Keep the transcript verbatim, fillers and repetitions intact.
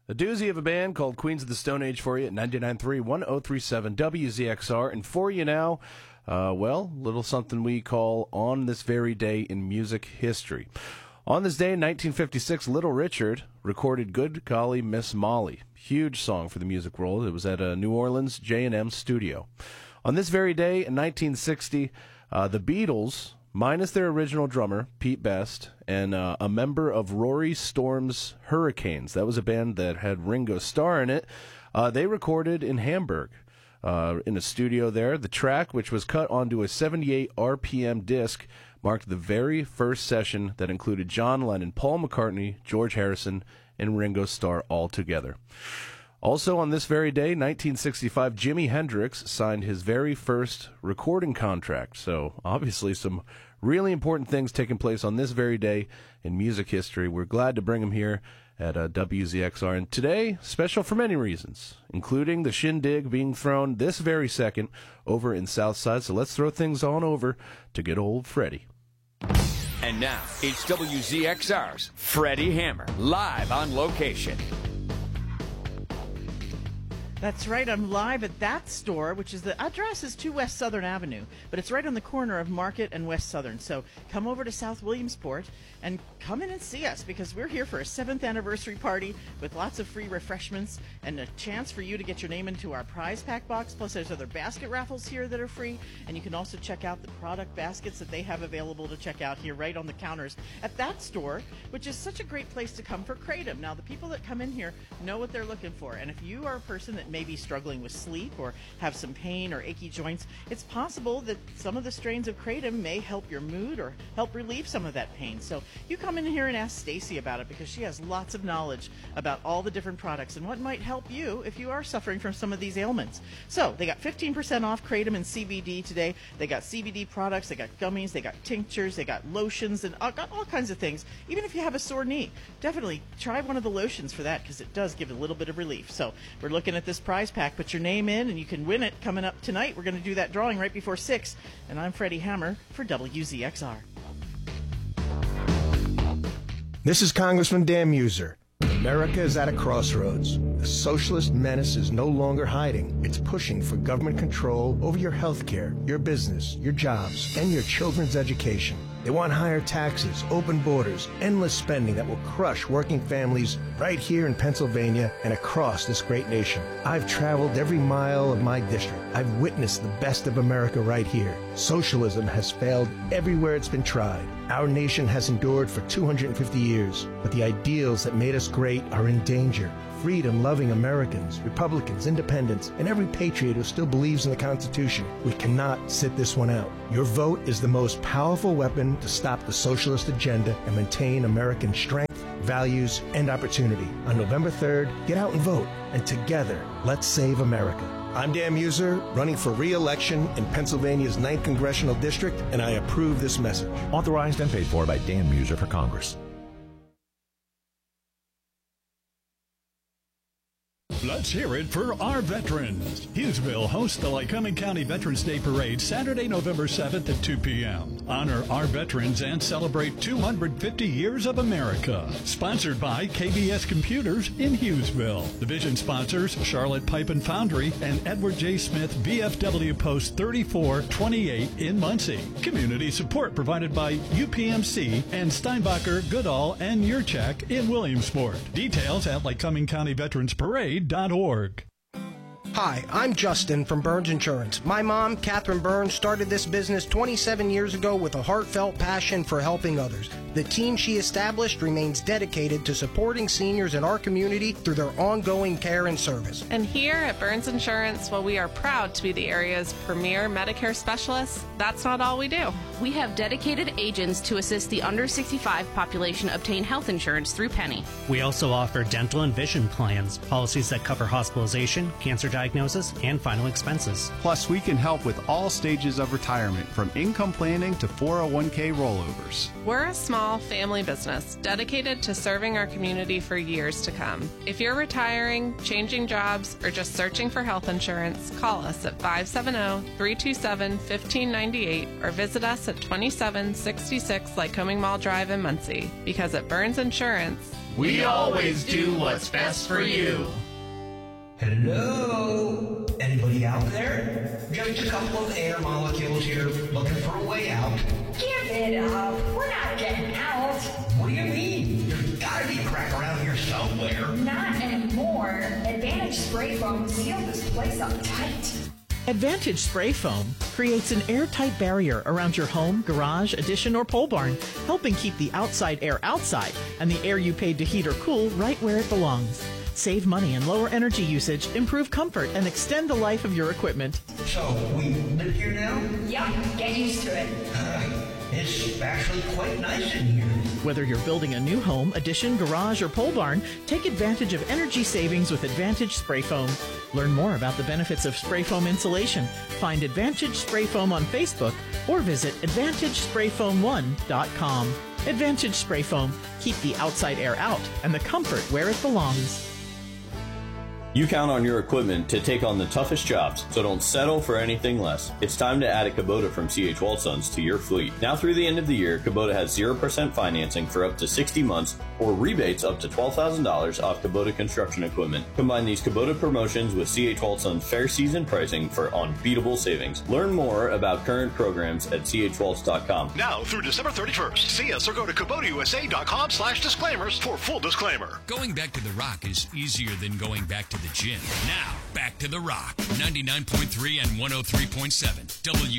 A doozy of a band called Queens of the Stone Age for you at ninety-nine point three, one oh three point seven W Z X R. And for you now, uh, well, little something we call On This Very Day in Music History. On this day in nineteen fifty-six, Little Richard recorded Good Golly Miss Molly. Huge song for the music world. It was at a New Orleans J and M studio. On this very day in nineteen sixty, uh, the Beatles, minus their original drummer, Pete Best, and uh, a member of Rory Storm's Hurricanes. That was a band that had Ringo Starr in it. Uh, they recorded in Hamburg, uh, in a studio there. The track, which was cut onto a seventy-eight R P M disc, marked the very first session that included John Lennon, Paul McCartney, George Harrison, and Ringo Starr all together. Also on this very day, nineteen sixty-five, Jimi Hendrix signed his very first recording contract. So obviously some really important things taking place on this very day in music history. We're glad to bring them here at uh, W Z X R. And today, special for many reasons, including the shindig being thrown this very second over in Southside. So let's throw things on over to good old Freddie. And now, it's W Z X R's Freddie Hammer, live on location. That's right, I'm live at that store, which is the address is two West Southern Avenue, but it's right on the corner of Market and West Southern. So come over to South Williamsport and come in and see us, because we're here for a seventh anniversary party with lots of free refreshments and a chance for you to get your name into our prize pack box. Plus there's other basket raffles here that are free, and you can also check out the product baskets that they have available to check out here right on the counters at that store, which is such a great place to come for Kratom. Now the people that come in here know what they're looking for, and if you are a person that may be struggling with sleep or have some pain or achy joints, it's possible that some of the strains of Kratom may help your mood or help relieve some of that pain. So you come in here and ask Stacy about it, because she has lots of knowledge about all the different products and what might help you if you are suffering from some of these ailments. So they got fifteen percent off Kratom and C B D today. They got C B D products, they got gummies, they got tinctures, they got lotions, and all, got all kinds of things. Even if you have a sore knee, definitely try one of the lotions for that, because it does give a little bit of relief. So we're looking at this prize pack. Put your name in and you can win it coming up tonight. We're going to do that drawing right before six. And I'm Freddie Hammer for W Z X R. This is Congressman Dan Muser. America is at a crossroads. The socialist menace is no longer hiding. It's pushing for government control over your health care, your business, your jobs, and your children's education. They want higher taxes, open borders, endless spending that will crush working families right here in Pennsylvania and across this great nation. I've traveled every mile of my district. I've witnessed the best of America right here. Socialism has failed everywhere it's been tried. Our nation has endured for two hundred fifty years, but the ideals that made us great are in danger. Freedom-loving Americans, Republicans, independents, and every patriot who still believes in the Constitution. We cannot sit this one out. Your vote is the most powerful weapon to stop the socialist agenda and maintain American strength, values, and opportunity. On November third, get out and vote, and together, let's save America. I'm Dan Muser, running for re-election in Pennsylvania's ninth Congressional District, and I approve this message. Authorized and paid for by Dan Muser for Congress. Let's hear it for our veterans. Hughesville hosts the Lycoming County Veterans Day Parade Saturday, November seventh at two p.m. Honor our veterans and celebrate two hundred fifty years of America. Sponsored by K B S Computers in Hughesville. Division sponsors Charlotte Pipe and Foundry and Edward J. Smith V F W Post thirty-four twenty-eight in Muncie. Community support provided by U P M C and Steinbacher, Goodall, and Yurchak in Williamsport. Details at Lycoming County Veterans Parade dot org. Hi, I'm Justin from Burns Insurance. My mom, Catherine Burns, started this business twenty-seven years ago with a heartfelt passion for helping others. The team she established remains dedicated to supporting seniors in our community through their ongoing care and service. And here at Burns Insurance, while we are proud to be the area's premier Medicare specialists, that's not all we do. We have dedicated agents to assist the under sixty-five population obtain health insurance through Penny. We also offer dental and vision plans, policies that cover hospitalization, cancer diagnosis, and final expenses. Plus, we can help with all stages of retirement, from income planning to four oh one k rollovers. We're a small family business dedicated to serving our community for years to come. If you're retiring, changing jobs, or just searching for health insurance, call us at five seven zero, three two seven, one five nine eight or visit us at twenty-seven sixty-six Lycoming Mall Drive in Muncie. Because at Burns Insurance, We always do what's best for you. Hello? Anybody out there? Just a couple of air molecules here looking for a way out. Give it up. We're not getting out. What do you mean? There's gotta be a crack around here somewhere. Not anymore. Advantage Spray Foam sealed this place up tight. Advantage Spray Foam creates an airtight barrier around your home, garage, addition, or pole barn, helping keep the outside air outside and the air you paid to heat or cool right where it belongs. Save money and lower energy usage, improve comfort, and extend the life of your equipment. So, we live here now? Yep, get used to it. Uh, it's actually quite nice in here. Whether you're building a new home, addition, garage, or pole barn, take advantage of energy savings with Advantage Spray Foam. Learn more about the benefits of spray foam insulation. Find Advantage Spray Foam on Facebook or visit advantage spray foam one dot com. Advantage Spray Foam. Keep the outside air out and the comfort where it belongs. You count on your equipment to take on the toughest jobs, so don't settle for anything less. It's time to add a Kubota from C H Waldsons to your fleet. Now through the end of the year, Kubota has zero percent financing for up to sixty months or rebates up to twelve thousand dollars off Kubota construction equipment. Combine these Kubota promotions with C H Waldsons fair season pricing for unbeatable savings. Learn more about current programs at c h waltz dot com. Now through December thirty-first, see us or go to kubota u s a dot com slash disclaimers for full disclaimer. Going back to the Rock is easier than going back to the gym. Now, back to the Rock. ninety-nine point three and one oh three point seven. W